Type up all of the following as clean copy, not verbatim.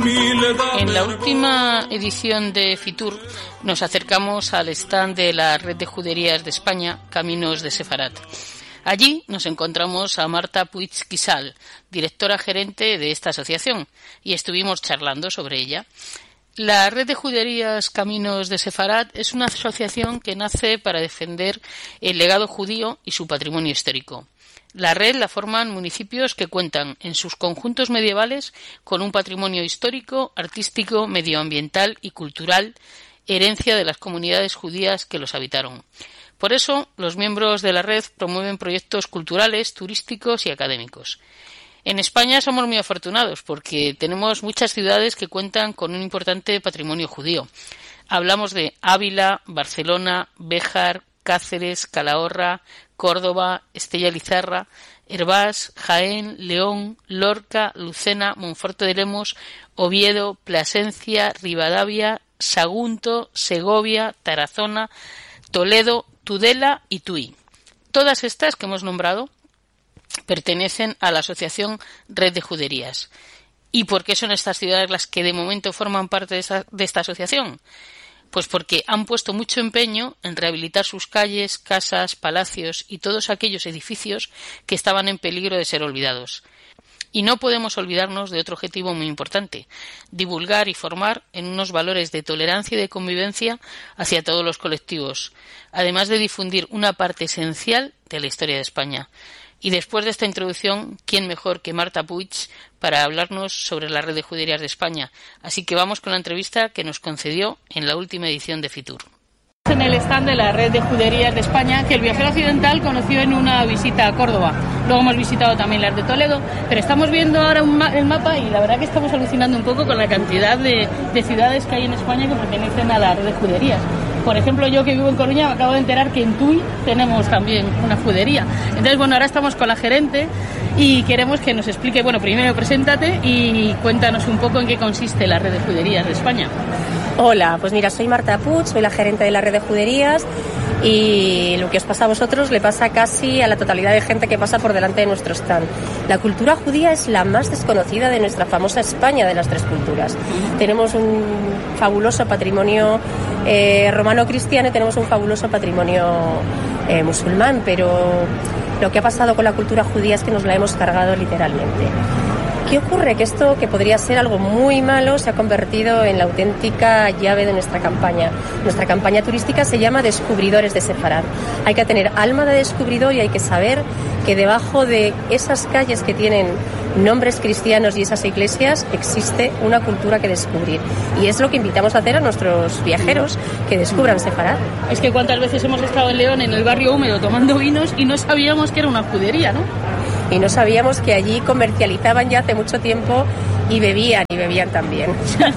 En la última edición de Fitur nos acercamos al stand de la Red de Juderías de España, Caminos de Sefarat. Allí nos encontramos a Marta Puig Quisal, directora gerente de esta asociación, y estuvimos charlando sobre ella. La Red de Juderías Caminos de Sefarat es una asociación que nace para defender el legado judío y su patrimonio histórico. La red la forman municipios que cuentan en sus conjuntos medievales con un patrimonio histórico, artístico, medioambiental y cultural, herencia de las comunidades judías que los habitaron. Por eso, los miembros de la red promueven proyectos culturales, turísticos y académicos. En España somos muy afortunados porque tenemos muchas ciudades que cuentan con un importante patrimonio judío. Hablamos de Ávila, Barcelona, Béjar, Cáceres, Calahorra, Córdoba, Estella Lizarra, Hervás, Jaén, León, Lorca, Lucena, Monforte de Lemos, Oviedo, Plasencia, Rivadavia, Sagunto, Segovia, Tarazona, Toledo, Tudela y Tui. Todas estas que hemos nombrado pertenecen a la asociación Red de Juderías. ¿Y por qué son estas ciudades las que de momento forman parte de esta asociación? Pues porque han puesto mucho empeño en rehabilitar sus calles, casas, palacios y todos aquellos edificios que estaban en peligro de ser olvidados. Y no podemos olvidarnos de otro objetivo muy importante: divulgar y formar en unos valores de tolerancia y de convivencia hacia todos los colectivos, además de difundir una parte esencial de la historia de España. Y después de esta introducción, ¿quién mejor que Marta Puig para hablarnos sobre la Red de Juderías de España? Así que vamos con la entrevista que nos concedió en la última edición de Fitur. En el stand de la Red de Juderías de España, que el viajero occidental conoció en una visita a Córdoba. Luego hemos visitado también las de Toledo, pero estamos viendo ahora el mapa y la verdad que estamos alucinando un poco con la cantidad de ciudades que hay en España que pertenecen a la Red de Juderías. Por ejemplo, yo que vivo en Coruña me acabo de enterar que en Tui tenemos también una judería. Entonces, bueno, ahora estamos con la gerente y queremos que nos explique, bueno, primero preséntate y cuéntanos un poco en qué consiste la Red de Juderías de España. Hola, pues mira, soy Marta Puig, soy la gerente de la Red de Juderías y lo que os pasa a vosotros le pasa casi a la totalidad de gente que pasa por delante de nuestro stand. La cultura judía es la más desconocida de nuestra famosa España de las tres culturas. Tenemos un fabuloso patrimonio romano-cristiano y tenemos un fabuloso patrimonio musulmán, pero lo que ha pasado con la cultura judía es que nos la hemos cargado literalmente. ¿Qué ocurre? Que esto, que podría ser algo muy malo, se ha convertido en la auténtica llave de nuestra campaña. Nuestra campaña turística se llama Descubridores de Sefarat. Hay que tener alma de descubridor y hay que saber que debajo de esas calles que tienen nombres cristianos y esas iglesias existe una cultura que descubrir. Y es lo que invitamos a hacer a nuestros viajeros, que descubran Sefarat. Es que cuántas veces hemos estado en León, en el barrio húmedo, tomando vinos y no sabíamos que era una judería, ¿no? Y no sabíamos que allí comercializaban ya hace mucho tiempo y bebían también.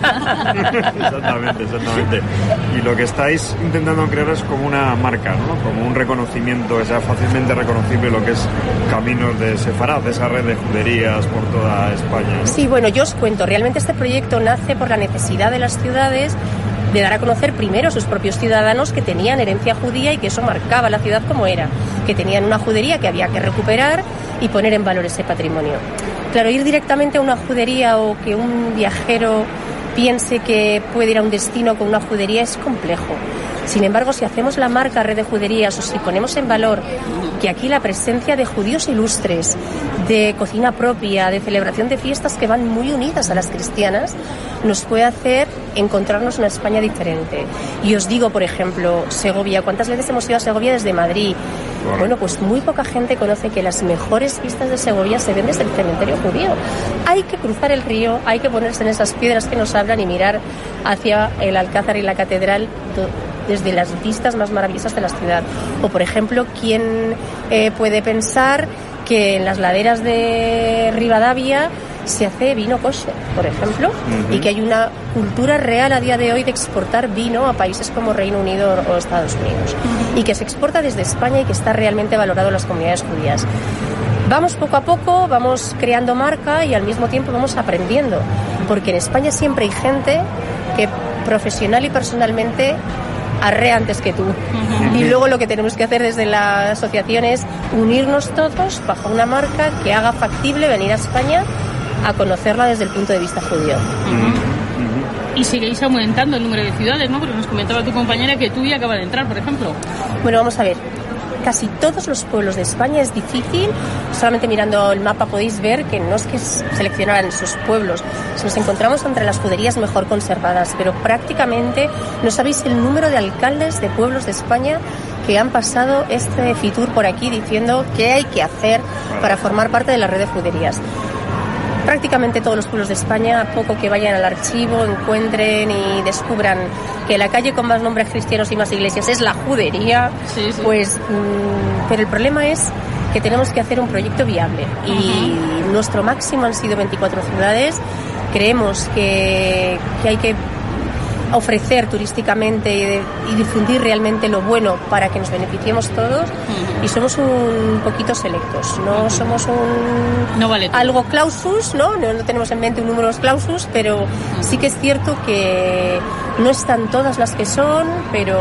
Exactamente. Y lo que estáis intentando crear es como una marca, ¿no? Como un reconocimiento que sea fácilmente reconocible, lo que es Caminos de Sefarat, esa red de juderías por toda España, ¿no? Sí, bueno, yo os cuento, realmente este proyecto nace por la necesidad de las ciudades de dar a conocer primero a sus propios ciudadanos que tenían herencia judía y que eso marcaba la ciudad como era, que tenían una judería que había que recuperar y poner en valor ese patrimonio. Claro, ir directamente a una judería o que un viajero piense que puede ir a un destino con una judería es complejo. Sin embargo, si hacemos la marca Red de Juderías o si ponemos en valor que aquí la presencia de judíos ilustres, de cocina propia, de celebración de fiestas que van muy unidas a las cristianas, nos puede hacer encontrarnos una España diferente. Y os digo, por ejemplo, Segovia. ¿Cuántas veces hemos ido a Segovia desde Madrid? Bueno, pues muy poca gente conoce que las mejores vistas de Segovia se ven desde el cementerio judío. Hay que cruzar el río, hay que ponerse en esas piedras que nos hablan y mirar hacia el Alcázar y la catedral desde las vistas más maravillosas de la ciudad. O, por ejemplo, ¿quién puede pensar que en las laderas de Rivadavia se hace vino kosher, por ejemplo, y que hay una cultura real a día de hoy de exportar vino a países como Reino Unido o Estados Unidos, y que se exporta desde España y que está realmente valorado en las comunidades judías? Vamos poco a poco, vamos creando marca y al mismo tiempo vamos aprendiendo, porque en España siempre hay gente que profesional y personalmente arrea antes que tú. Y luego lo que tenemos que hacer desde la asociación es unirnos todos bajo una marca que haga factible venir a España a conocerla desde el punto de vista judío. Y seguís aumentando el número de ciudades, ¿no? Porque nos comentaba tu compañera que Tubia acaba de entrar, por ejemplo. Bueno, vamos a ver. Casi todos los pueblos de España es difícil. Solamente mirando el mapa podéis ver que no es que seleccionaran sus pueblos. Nos encontramos entre las juderías mejor conservadas, pero prácticamente no sabéis el número de alcaldes de pueblos de España que han pasado este Fitur por aquí diciendo qué hay que hacer para formar parte de la red de juderías. Prácticamente todos los pueblos de España, a poco que vayan al archivo, encuentren y descubran que la calle con más nombres cristianos y más iglesias es la judería, pues, pero el problema es que tenemos que hacer un proyecto viable y nuestro máximo han sido 24 ciudades. Creemos que hay que ofrecer turísticamente y difundir realmente lo bueno para que nos beneficiemos todos, y somos un poquito selectos, no somos no vale algo clausus, no tenemos en mente un número clausus, pero sí que es cierto que no están todas las que son, pero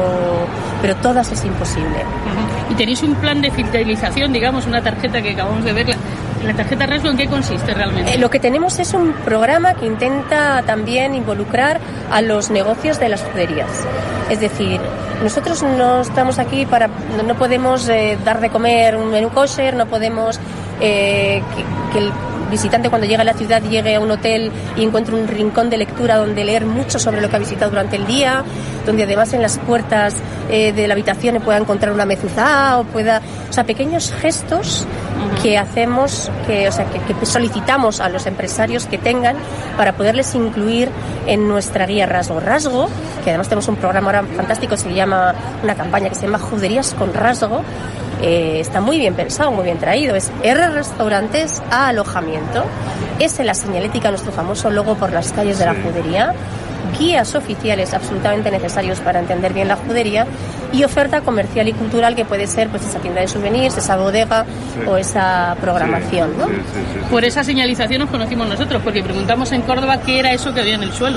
todas es imposible. Y tenéis un plan de fidelización, digamos, una tarjeta que acabamos de ver. ¿La tarjeta Rasgo en qué consiste realmente? Lo que tenemos es un programa que intenta también involucrar a los negocios de las juderías. Es decir, nosotros no estamos aquí no podemos dar de comer un menú kosher, no podemos que el visitante cuando llega a la ciudad llegue a un hotel y encuentre un rincón de lectura donde leer mucho sobre lo que ha visitado durante el día, donde además en las puertas de la habitación pueda encontrar una mezuzá o sea, pequeños gestos que hacemos, que solicitamos a los empresarios que tengan para poderles incluir en nuestra guía Rasgo, que además tenemos un programa ahora fantástico, una campaña que se llama Juderías con Rasgo. Está muy bien pensado, muy bien traído. Es R restaurantes a alojamiento. Es en la señalética nuestro famoso logo por las calles de la judería. Guías oficiales absolutamente necesarios para entender bien la judería y oferta comercial y cultural que puede ser pues esa tienda de souvenirs, esa bodega o esa programación, ¿no? Por esa señalización nos conocimos nosotros, porque preguntamos en Córdoba qué era eso que había en el suelo,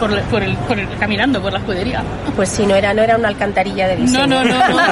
caminando por la judería. Pues sí, no era una alcantarilla de diseño. No.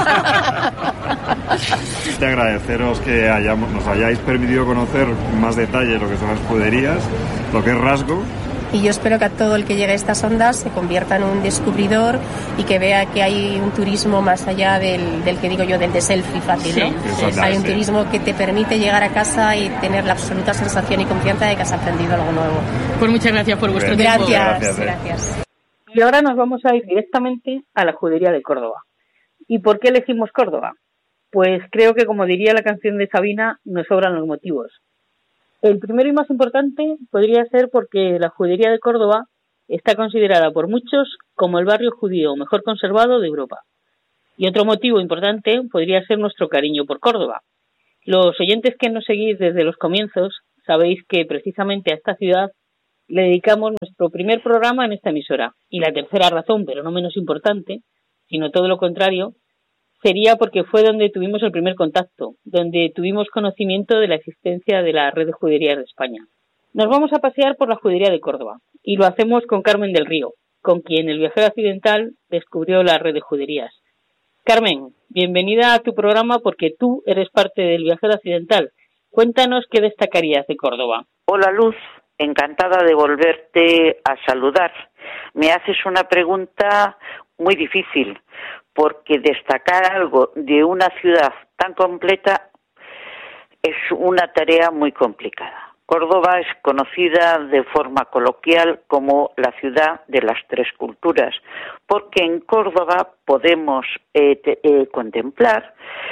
Te agradeceros que nos hayáis permitido conocer más detalle lo que son las juderías, lo que es Rasgo. Y yo espero que a todo el que llegue a estas ondas se convierta en un descubridor y que vea que hay un turismo más allá del que digo yo, del de selfie fácil, ¿no? Hay un turismo que te permite llegar a casa y tener la absoluta sensación y confianza de que has aprendido algo nuevo. Pues muchas gracias por vuestro tiempo. Gracias. Y ahora nos vamos a ir directamente a la judería de Córdoba. ¿Y por qué elegimos Córdoba? Pues creo que, como diría la canción de Sabina, nos sobran los motivos. El primero y más importante podría ser porque la judería de Córdoba está considerada por muchos como el barrio judío mejor conservado de Europa. Y otro motivo importante podría ser nuestro cariño por Córdoba. Los oyentes que nos seguís desde los comienzos sabéis que precisamente a esta ciudad le dedicamos nuestro primer programa en esta emisora. Y la tercera razón, pero no menos importante, sino todo lo contrario, sería porque fue donde tuvimos el primer contacto, donde tuvimos conocimiento de la existencia de la red de juderías de España. Nos vamos a pasear por la judería de Córdoba y lo hacemos con Carmen del Río, con quien el viajero accidental descubrió la red de juderías. Carmen, bienvenida a tu programa porque tú eres parte del viajero accidental. Cuéntanos qué destacarías de Córdoba. Hola Luz, encantada de volverte a saludar. Me haces una pregunta muy difícil, porque destacar algo de una ciudad tan completa es una tarea muy complicada. Córdoba es conocida de forma coloquial como la ciudad de las tres culturas, porque en Córdoba podemos contemplar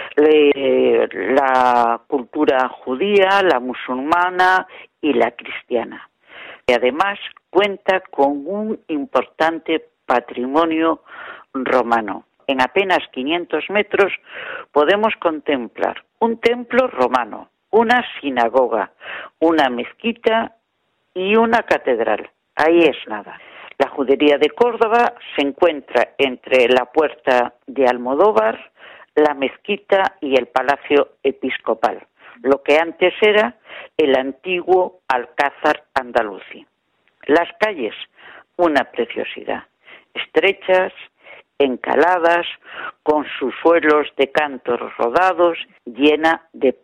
la cultura judía, la musulmana y la cristiana. Y además cuenta con un importante patrimonio romano. En apenas 500 metros podemos contemplar un templo romano, una sinagoga, una mezquita y una catedral. Ahí es nada. La judería de Córdoba se encuentra entre la puerta de Almodóvar, la mezquita y el palacio episcopal, lo que antes era el antiguo Alcázar andalusí. Las calles, una preciosidad, estrechas, encaladas, con sus suelos de cantos rodados, llena de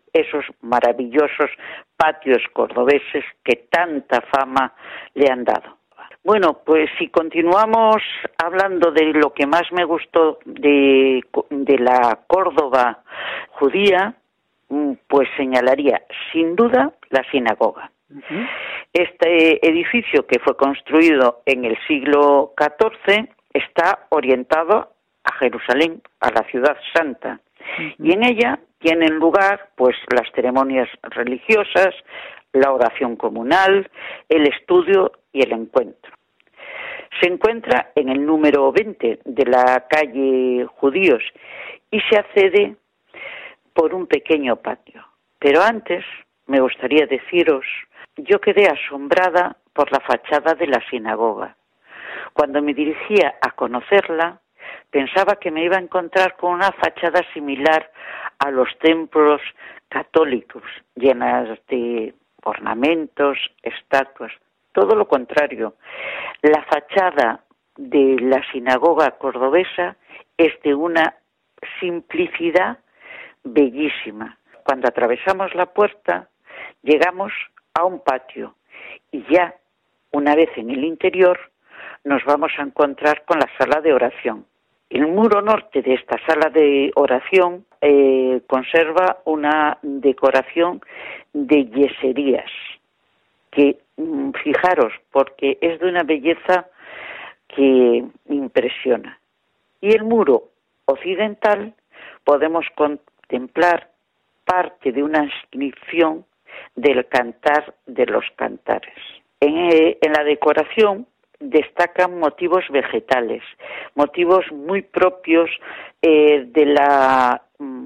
esos maravillosos patios cordobeses que tanta fama le han dado. Bueno, pues si continuamos hablando de lo que más me gustó de la Córdoba judía, pues señalaría sin duda la sinagoga. Uh-huh. Este edificio, que fue construido en el siglo XIV, está orientado a Jerusalén, a la ciudad santa, y en ella tienen lugar pues las ceremonias religiosas, la oración comunal, el estudio y el encuentro. Se encuentra en el número 20 de la calle Judíos y se accede por un pequeño patio. Pero antes me gustaría deciros, yo quedé asombrada por la fachada de la sinagoga. Cuando me dirigía a conocerla, pensaba que me iba a encontrar con una fachada similar a los templos católicos, llenas de ornamentos, estatuas. Todo lo contrario. La fachada de la sinagoga cordobesa es de una simplicidad bellísima. Cuando atravesamos la puerta, llegamos a un patio y ya, una vez en el interior, nos vamos a encontrar con la sala de oración. El muro norte de esta sala de oración conserva una decoración de yeserías, que fijaros, porque es de una belleza que impresiona. Y el muro occidental podemos contemplar parte de una inscripción del Cantar de los Cantares. En la decoración destacan motivos vegetales, motivos muy propios de la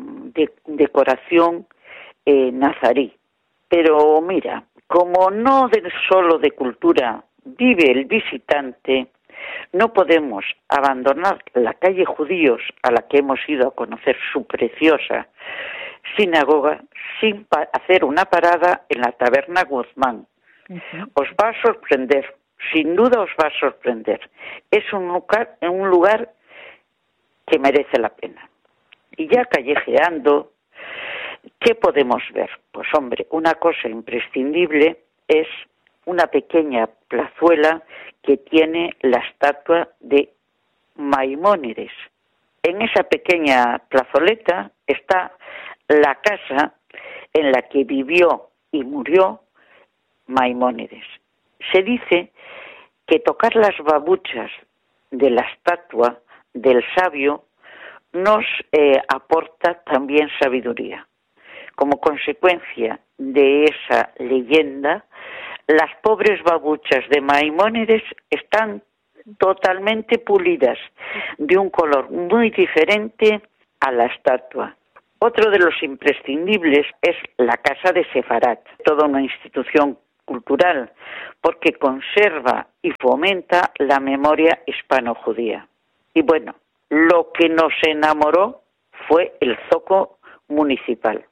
decoración nazarí. Pero mira, como no solo de cultura vive el visitante, no podemos abandonar la calle Judíos, a la que hemos ido a conocer su preciosa sinagoga, sin hacer una parada en la taberna Guzmán. Uh-huh. Os va a sorprender, sin duda os va a sorprender. Es un lugar que merece la pena. Y ya callejeando, ¿qué podemos ver? Pues hombre, una cosa imprescindible es una pequeña plazuela que tiene la estatua de Maimónides. En esa pequeña plazoleta está la casa en la que vivió y murió Maimónides. Se dice que tocar las babuchas de la estatua del sabio nos aporta también sabiduría. Como consecuencia de esa leyenda, las pobres babuchas de Maimónides están totalmente pulidas, de un color muy diferente a la estatua. Otro de los imprescindibles es la Casa de Sefarat, toda una institución cultural, porque conserva y fomenta la memoria hispano-judía. Y bueno, lo que nos enamoró fue el zoco municipal,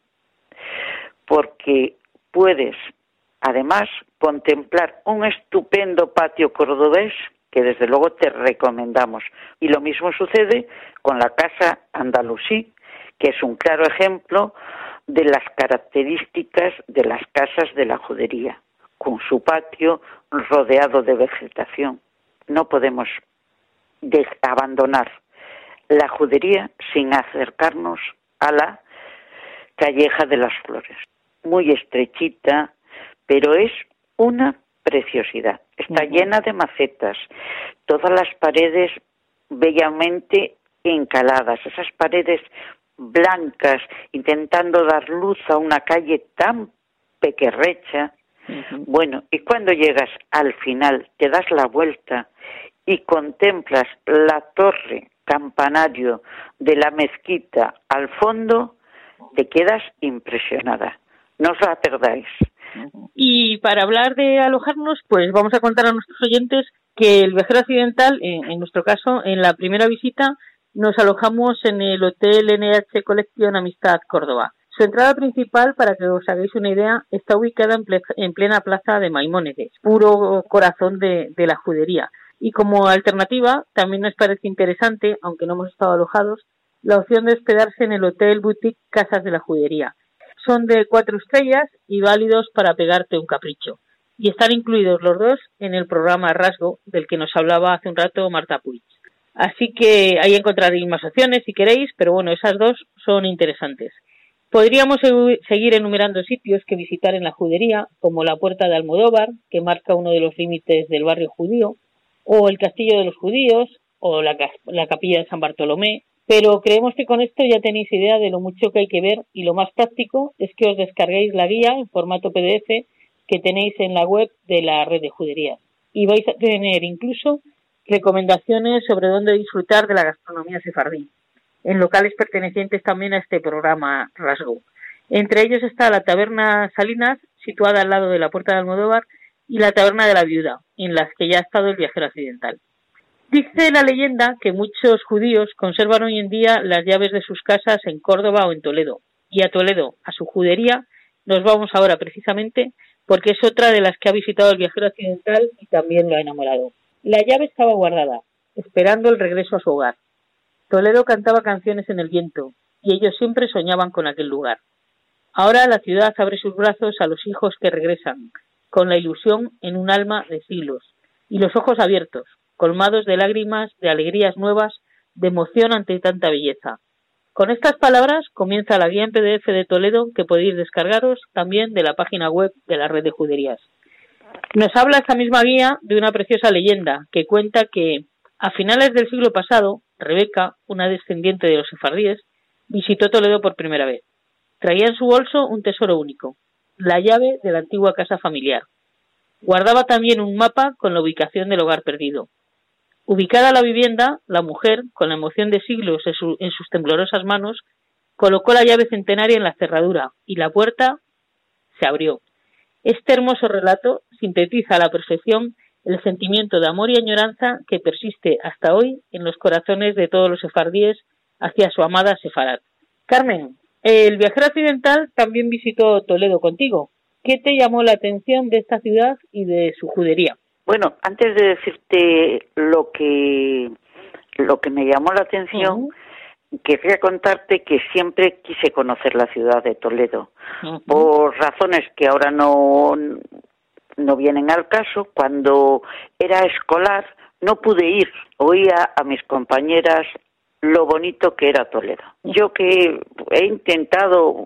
porque puedes además contemplar un estupendo patio cordobés que desde luego te recomendamos. Y lo mismo sucede con la Casa Andalusí, que es un claro ejemplo de las características de las casas de la judería, con su patio rodeado de vegetación. No podemos abandonar la judería sin acercarnos a la Calleja de las Flores. Muy estrechita, pero es una preciosidad. Está llena de macetas, todas las paredes bellamente encaladas, esas paredes blancas, intentando dar luz a una calle tan pequerrecha. Uh-huh. Bueno, y cuando llegas al final, te das la vuelta y contemplas la torre campanario de la mezquita al fondo, te quedas impresionada. No os la perdáis. Y para hablar de alojarnos, pues vamos a contar a nuestros oyentes que el Viajero Occidental, en nuestro caso, en la primera visita, nos alojamos en el Hotel NH Collection Amistad Córdoba. Su entrada principal, para que os hagáis una idea, está ubicada en plena plaza de Maimónides, puro corazón de la judería. Y como alternativa, también nos parece interesante, aunque no hemos estado alojados, la opción de hospedarse en el Hotel Boutique Casas de la Judería. son de 4 estrellas y válidos para pegarte un capricho. Y están incluidos los dos en el programa Rasgo, del que nos hablaba hace un rato Marta Puig. Así que ahí encontraréis más opciones si queréis, pero bueno, esas dos son interesantes. Podríamos seguir enumerando sitios que visitar en la judería, como la Puerta de Almodóvar, que marca uno de los límites del barrio judío, o el Castillo de los Judíos, o la Capilla de San Bartolomé, pero creemos que con esto ya tenéis idea de lo mucho que hay que ver, y lo más práctico es que os descarguéis la guía en formato PDF que tenéis en la web de la red de juderías. Y vais a tener incluso recomendaciones sobre dónde disfrutar de la gastronomía sefardí, en locales pertenecientes también a este programa Rasgo. Entre ellos está la Taberna Salinas, situada al lado de la Puerta de Almodóvar, y la Taberna de la Viuda, en las que ya ha estado el viajero occidental. Dice la leyenda que muchos judíos conservan hoy en día las llaves de sus casas en Córdoba o en Toledo, y a Toledo, a su judería, nos vamos ahora precisamente porque es otra de las que ha visitado el viajero occidental y también lo ha enamorado. La llave estaba guardada, esperando el regreso a su hogar. Toledo cantaba canciones en el viento, y ellos siempre soñaban con aquel lugar. Ahora la ciudad abre sus brazos a los hijos que regresan, con la ilusión en un alma de siglos, y los ojos abiertos, colmados de lágrimas, de alegrías nuevas, de emoción ante tanta belleza. Con estas palabras comienza la guía en PDF de Toledo que podéis descargaros también de la página web de la red de juderías. Nos habla esta misma guía de una preciosa leyenda que cuenta que a finales del siglo pasado, Rebeca, una descendiente de los sefardíes, visitó Toledo por primera vez. Traía en su bolso un tesoro único, la llave de la antigua casa familiar. Guardaba también un mapa con la ubicación del hogar perdido. Ubicada la vivienda, la mujer, con la emoción de siglos en sus temblorosas manos, colocó la llave centenaria en la cerradura y la puerta se abrió. Este hermoso relato sintetiza a la perfección el sentimiento de amor y añoranza que persiste hasta hoy en los corazones de todos los sefardíes hacia su amada Sefarat. Carmen, el viajero occidental también visitó Toledo contigo. ¿Qué te llamó la atención de esta ciudad y de su judería? Bueno, antes de decirte lo que me llamó la atención, querría contarte que siempre quise conocer la ciudad de Toledo, por razones que ahora no vienen al caso. Cuando era escolar no pude ir, oía a mis compañeras lo bonito que era Toledo. Yo que he intentado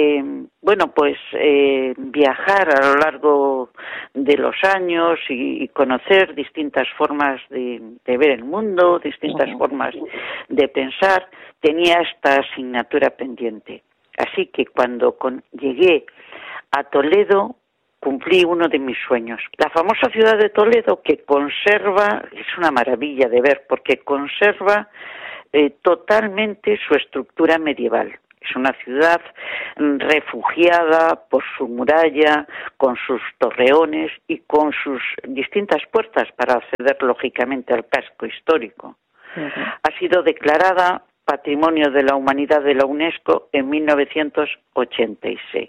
viajar a lo largo de los años y conocer distintas formas de ver el mundo, distintas formas de pensar, tenía esta asignatura pendiente. Así que cuando llegué a Toledo, cumplí uno de mis sueños. La famosa ciudad de Toledo, que conserva, es una maravilla de ver, porque conserva totalmente su estructura medieval. Es una ciudad refugiada por su muralla, con sus torreones y con sus distintas puertas para acceder lógicamente al casco histórico. Ha sido declarada Patrimonio de la Humanidad de la UNESCO en 1986.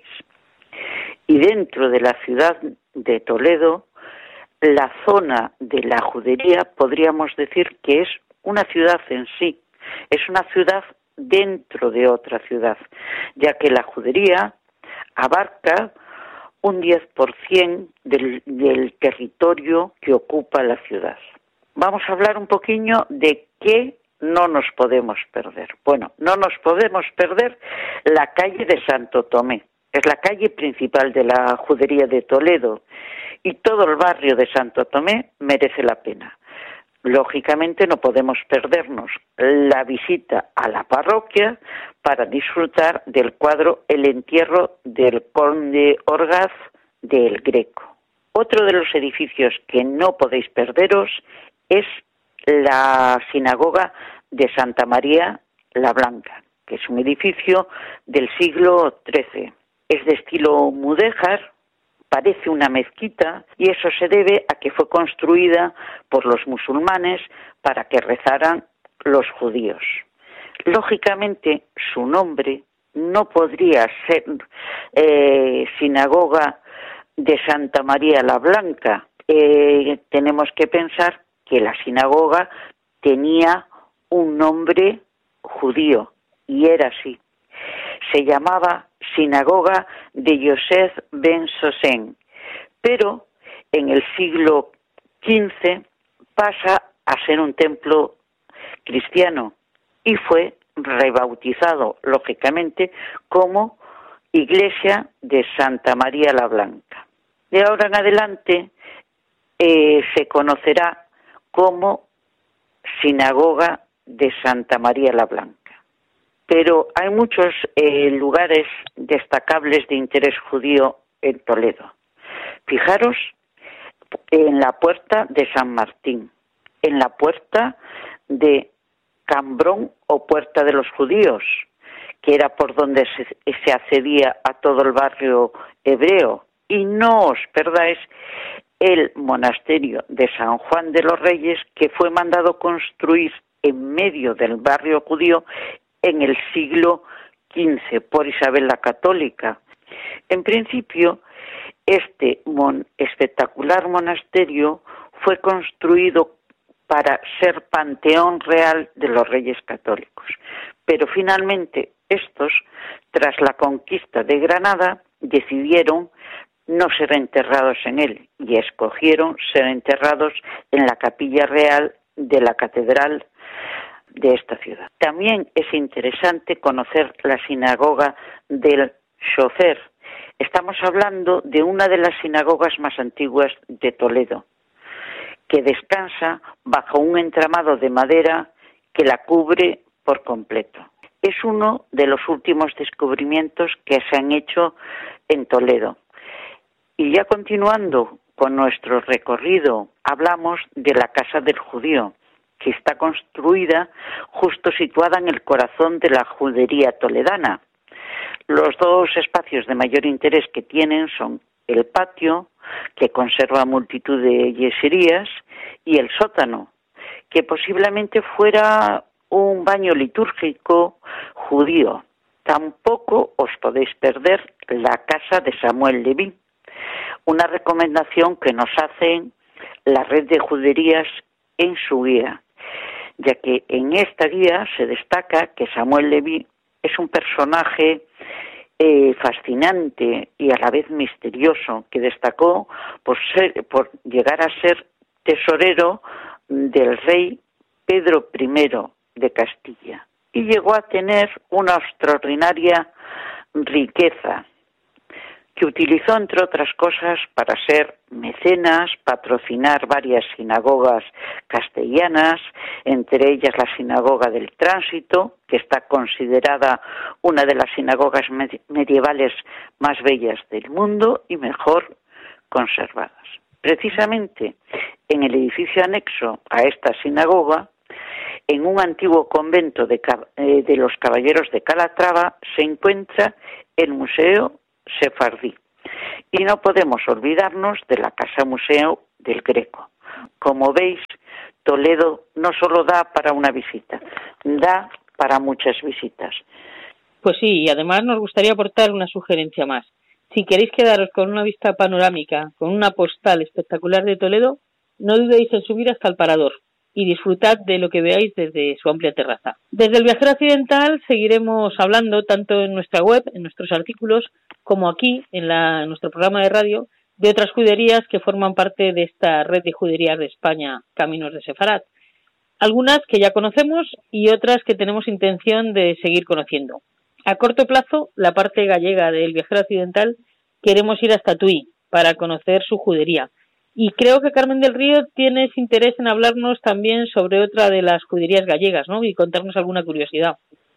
Y dentro de la ciudad de Toledo, la zona de la judería podríamos decir que es una ciudad en sí. Es una ciudad dentro de otra ciudad, ya que la judería abarca un 10% del territorio que ocupa la ciudad. Vamos a hablar un poquillo de qué no nos podemos perder. Bueno, no nos podemos perder la calle de Santo Tomé. Es la calle principal de la judería de Toledo y todo el barrio de Santo Tomé merece la pena. Lógicamente no podemos perdernos la visita a la parroquia para disfrutar del cuadro El entierro del conde Orgaz de El Greco. Otro de los edificios que no podéis perderos es la sinagoga de Santa María la Blanca, que es un edificio del siglo XIII. Es de estilo mudéjar, parece una mezquita, y eso se debe a que fue construida por los musulmanes para que rezaran los judíos. Lógicamente, su nombre no podría ser sinagoga de Santa María la Blanca. Tenemos que pensar que la sinagoga tenía un nombre judío, y era así. Se llamaba sinagoga de Yosef ben Sosén, pero en el siglo XV pasa a ser un templo cristiano y fue rebautizado, lógicamente, como Iglesia de Santa María la Blanca. De ahora en adelante se conocerá como Sinagoga de Santa María la Blanca. Pero hay muchos lugares destacables de interés judío en Toledo. Fijaros en la puerta de San Martín, en la puerta de Cambrón o Puerta de los Judíos, que era por donde se accedía a todo el barrio hebreo. Y no os perdáis el monasterio de San Juan de los Reyes, que fue mandado construir en medio del barrio judío en el siglo XV por Isabel la Católica. En principio, este espectacular monasterio fue construido para ser panteón real de los reyes católicos. Pero finalmente estos, tras la conquista de Granada, decidieron no ser enterrados en él y escogieron ser enterrados en la capilla real de la catedral de esta ciudad. También es interesante conocer la sinagoga del Shofar. Estamos hablando de una de las sinagogas más antiguas de Toledo, que descansa bajo un entramado de madera que la cubre por completo. Es uno de los últimos descubrimientos que se han hecho en Toledo. Y ya continuando con nuestro recorrido, hablamos de la Casa del Judío, que está construida justo situada en el corazón de la judería toledana. Los dos espacios de mayor interés que tienen son el patio, que conserva multitud de yeserías, y el sótano, que posiblemente fuera un baño litúrgico judío. Tampoco os podéis perder la casa de Samuel Leví, una recomendación que nos hace la red de juderías en su guía, ya que en esta guía se destaca que Samuel Leví es un personaje fascinante y a la vez misterioso, que destacó por llegar a ser tesorero del rey Pedro I de Castilla, y llegó a tener una extraordinaria riqueza que utilizó, entre otras cosas, para ser mecenas, patrocinar varias sinagogas castellanas, entre ellas la Sinagoga del Tránsito, que está considerada una de las sinagogas medievales más bellas del mundo y mejor conservadas. Precisamente en el edificio anexo a esta sinagoga, en un antiguo convento de los Caballeros de Calatrava, se encuentra el Museo Sefardí. Y no podemos olvidarnos de la Casa Museo del Greco. Como veis, Toledo no solo da para una visita, da para muchas visitas. Pues sí, y además nos gustaría aportar una sugerencia más. Si queréis quedaros con una vista panorámica, con una postal espectacular de Toledo, no dudéis en subir hasta el Parador y disfrutad de lo que veáis desde su amplia terraza. Desde el Viajero Occidental seguiremos hablando tanto en nuestra web, en nuestros artículos, como aquí en nuestro programa de radio, de otras juderías que forman parte de esta red de juderías de España, Caminos de Sefarat. Algunas que ya conocemos y otras que tenemos intención de seguir conociendo. A corto plazo, la parte gallega del Viajero Occidental, queremos ir hasta Tui para conocer su judería. Y creo que Carmen del Río tienes interés en hablarnos también sobre otra de las juderías gallegas, ¿no? Y contarnos alguna curiosidad.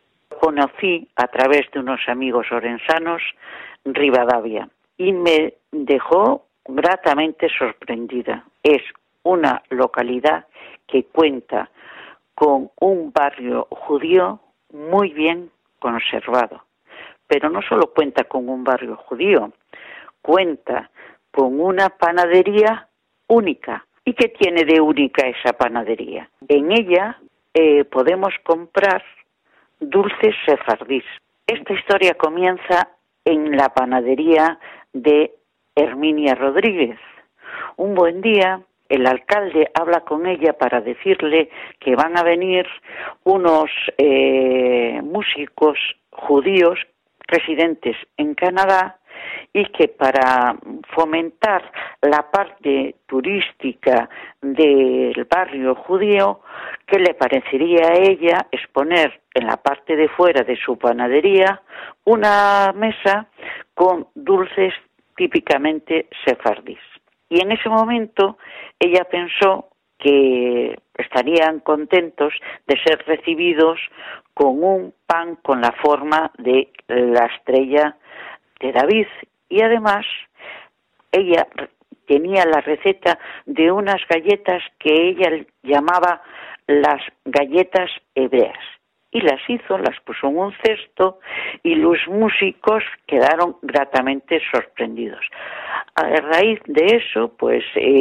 Conocí a través de unos amigos orensanos Ribadavia y me dejó gratamente sorprendida. Es una localidad que cuenta con un barrio judío muy bien conservado. Pero no solo cuenta con un barrio judío, cuenta con una panadería única. ¿Y qué tiene de única esa panadería? En ella podemos comprar dulces sefardíes. Esta historia comienza en la panadería de Herminia Rodríguez. Un buen día, el alcalde habla con ella para decirle que van a venir unos músicos judíos residentes en Canadá y que para fomentar la parte turística del barrio judío, que le parecería a ella exponer en la parte de fuera de su panadería una mesa con dulces típicamente sefardíes. Y en ese momento ella pensó que estarían contentos de ser recibidos con un pan con la forma de la estrella de David, y además ella tenía la receta de unas galletas que ella llamaba las galletas hebreas, y las hizo, las puso en un cesto y los músicos quedaron gratamente sorprendidos. A raíz de eso, pues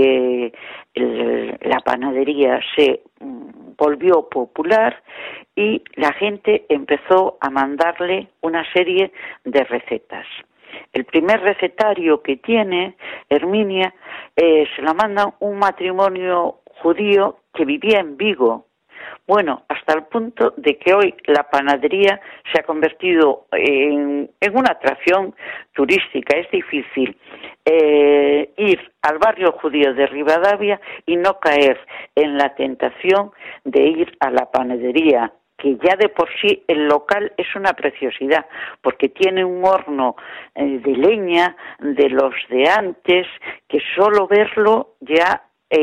la panadería se volvió popular y la gente empezó a mandarle una serie de recetas. El primer recetario que tiene Herminia se lo manda un matrimonio judío que vivía en Vigo. Bueno, hasta el punto de que hoy la panadería se ha convertido en una atracción turística. Es difícil ir al barrio judío de Rivadavia y no caer en la tentación de ir a la panadería, que ya de por sí el local es una preciosidad, porque tiene un horno de leña de los de antes, que solo verlo ya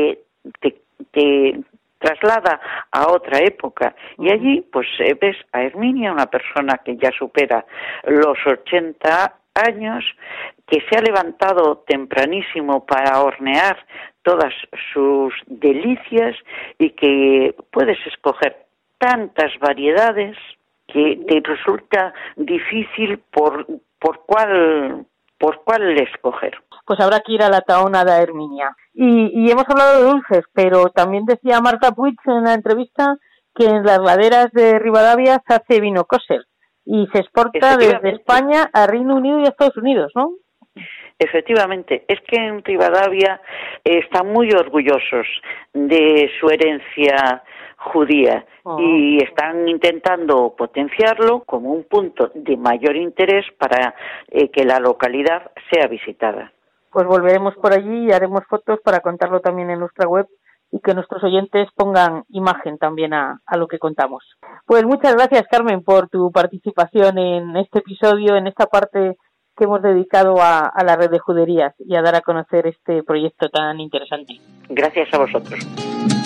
te traslada a otra época. Y allí pues ves a Herminia, una persona que ya supera los 80 años, que se ha levantado tempranísimo para hornear todas sus delicias y que puedes escoger tantas variedades que te resulta difícil por cuál escoger. Pues habrá que ir a la Tahona de Herminia. Y hemos hablado de dulces, pero también decía Marta Puig en la entrevista que en las laderas de Rivadavia se hace vino kosher y se exporta desde España a Reino Unido y a Estados Unidos, ¿no? Efectivamente, es que en Rivadavia están muy orgullosos de su herencia judía y están intentando potenciarlo como un punto de mayor interés para que la localidad sea visitada. Pues volveremos por allí y haremos fotos para contarlo también en nuestra web y que nuestros oyentes pongan imagen también a lo que contamos. Pues muchas gracias, Carmen, por tu participación en este episodio, en esta parte que hemos dedicado a la red de juderías y a dar a conocer este proyecto tan interesante. Gracias a vosotros.